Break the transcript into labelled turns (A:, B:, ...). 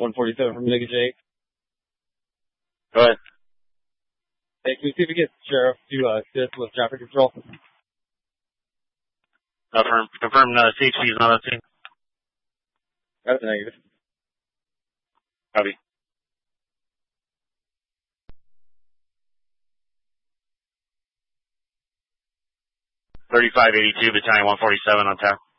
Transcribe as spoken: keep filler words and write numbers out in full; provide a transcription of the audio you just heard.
A: one forty-seven from Nigga Jake.
B: Go ahead.
A: Hey, can we see if we get Sheriff to uh, assist with traffic control?
B: Confirm. Confirm uh, C H P is not on scene.
A: That's a negative.
B: Copy. thirty-five eighty-two, Battalion one forty-seven on tap.